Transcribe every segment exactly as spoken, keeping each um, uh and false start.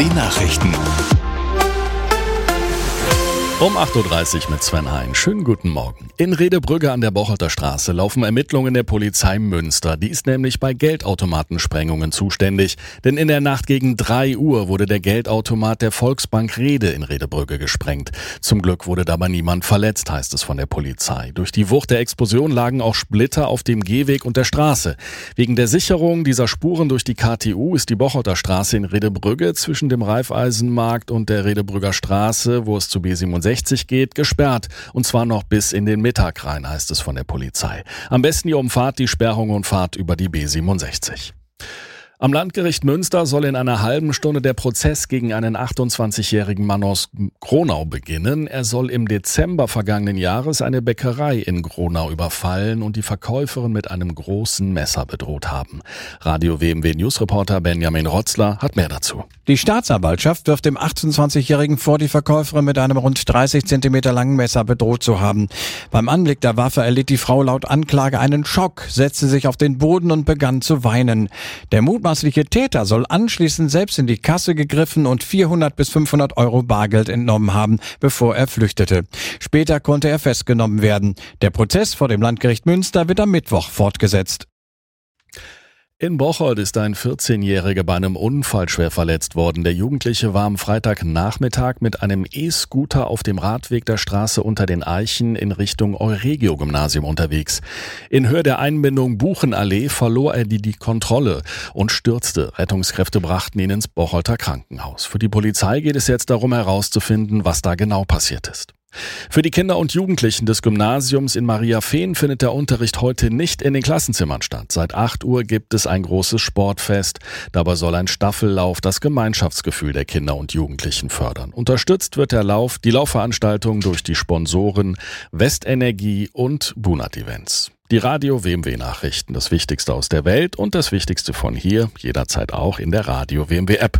W Nachrichten. Um acht Uhr dreißig mit Sven Hein. Schönen guten Morgen. In Redebrügge an der Bocholter Straße laufen Ermittlungen der Polizei Münster. Die ist nämlich bei Geldautomatensprengungen zuständig. Denn in der Nacht gegen drei Uhr wurde der Geldautomat der Volksbank Rede in Redebrügge gesprengt. Zum Glück wurde dabei niemand verletzt, heißt es von der Polizei. Durch die Wucht der Explosion lagen auch Splitter auf dem Gehweg und der Straße. Wegen der Sicherung dieser Spuren durch die K T U ist die Bocholter Straße in Redebrügge zwischen dem Raiffeisenmarkt und der Redebrügger Straße, wo es zu B siebenundsechzig geht, gesperrt. Und zwar noch bis in den Mittag rein, heißt es von der Polizei. Am besten ihr umfahrt die Sperrung und fahrt über die B siebenundsechzig. Am Landgericht Münster soll in einer halben Stunde der Prozess gegen einen achtundzwanzigjährigen Mann aus Gronau beginnen. Er soll im Dezember vergangenen Jahres eine Bäckerei in Gronau überfallen und die Verkäuferin mit einem großen Messer bedroht haben. Radio W M W-Newsreporter Benjamin Rotzler hat mehr dazu. Die Staatsanwaltschaft wirft dem achtundzwanzigjährigen vor, die Verkäuferin mit einem rund dreißig Zentimeter langen Messer bedroht zu haben. Beim Anblick der Waffe erlitt die Frau laut Anklage einen Schock, setzte sich auf den Boden und begann zu weinen. Der mutmaßliche Der mutmaßliche Täter soll anschließend selbst in die Kasse gegriffen und vierhundert bis fünfhundert Euro Bargeld entnommen haben, bevor er flüchtete. Später konnte er festgenommen werden. Der Prozess vor dem Landgericht Münster wird am Mittwoch fortgesetzt. In Bocholt ist ein vierzehnjähriger bei einem Unfall schwer verletzt worden. Der Jugendliche war am Freitagnachmittag mit einem E-Scooter auf dem Radweg der Straße unter den Eichen in Richtung Euregio-Gymnasium unterwegs. In Höhe der Einbindung Buchenallee verlor er die, die Kontrolle und stürzte. Rettungskräfte brachten ihn ins Bocholter Krankenhaus. Für die Polizei geht es jetzt darum herauszufinden, was da genau passiert ist. Für die Kinder und Jugendlichen des Gymnasiums in Mariafehn findet der Unterricht heute nicht in den Klassenzimmern statt. Seit acht Uhr gibt es ein großes Sportfest. Dabei soll ein Staffellauf das Gemeinschaftsgefühl der Kinder und Jugendlichen fördern. Unterstützt wird der Lauf, die Laufveranstaltung durch die Sponsoren Westenergie und Bunat Events. Die Radio W M W-Nachrichten, das Wichtigste aus der Welt und das Wichtigste von hier, jederzeit auch in der Radio W M W-App.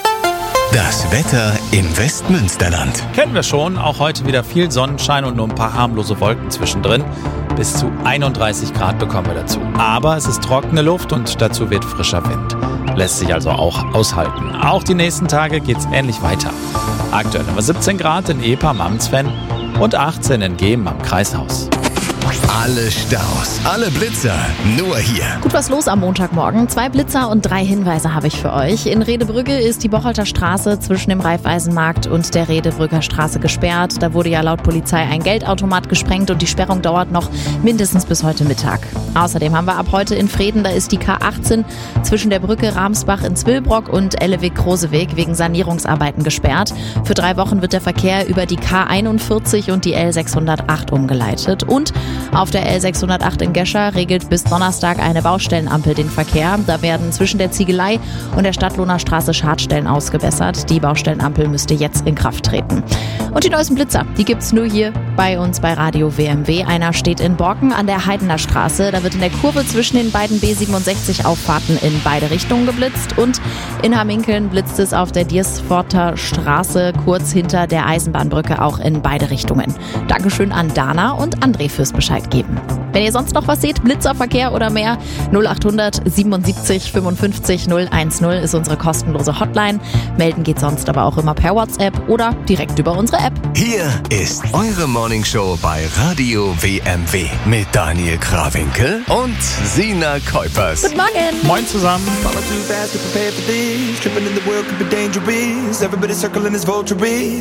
Das Wetter im Westmünsterland. Kennen wir schon, auch heute wieder viel Sonnenschein und nur ein paar harmlose Wolken zwischendrin. Bis zu einunddreißig Grad bekommen wir dazu. Aber es ist trockene Luft und dazu weht frischer Wind. Lässt sich also auch aushalten. Auch die nächsten Tage geht's ähnlich weiter. Aktuell haben wir siebzehn Grad in Epa am Amtsven und achtzehn in Gemen am Kreishaus. Alle Staus, alle Blitzer, nur hier. Gut, was los am Montagmorgen? Zwei Blitzer und drei Hinweise habe ich für euch. In Redebrügge ist die Bocholter Straße zwischen dem Raiffeisenmarkt und der Redebrügger Straße gesperrt. Da wurde ja laut Polizei ein Geldautomat gesprengt und die Sperrung dauert noch mindestens bis heute Mittag. Außerdem haben wir ab heute in Vreden, da ist die K achtzehn zwischen der Brücke Ramsbach in Zwillbrock und Ellewig-Kroseweg wegen Sanierungsarbeiten gesperrt. Für drei Wochen wird der Verkehr über die K einundvierzig und die L sechshundertacht umgeleitet. Und auf der L sechshundertacht in Gescher regelt bis Donnerstag eine Baustellenampel den Verkehr. Da werden zwischen der Ziegelei und der Stadtlohner Straße Schadstellen ausgebessert. Die Baustellenampel müsste jetzt in Kraft treten. Und die neuesten Blitzer, die gibt's nur hier bei uns bei Radio W M W. Einer steht in Borken an der Heidener Straße. Da wird in der Kurve zwischen den beiden B siebenundsechzig Auffahrten in beide Richtungen geblitzt. Und in Hamminkeln blitzt es auf der Diersforter Straße kurz hinter der Eisenbahnbrücke auch in beide Richtungen. Dankeschön an Dana und André fürs Bescheid geben. Wenn ihr sonst noch was seht, Blitzerverkehr oder mehr, null achthundert siebenundsiebzig fünfundfünfzig null eins null ist unsere kostenlose Hotline. Melden geht sonst aber auch immer per WhatsApp oder direkt über unsere App. Hier ist eure Morningshow bei Radio W M W mit Daniel Krawinkel und Sina Kuipers. Guten Morgen. Moin zusammen. Follow too fast to prepare for this. Tripping in the world could be dangerous. Everybody circling his vulture.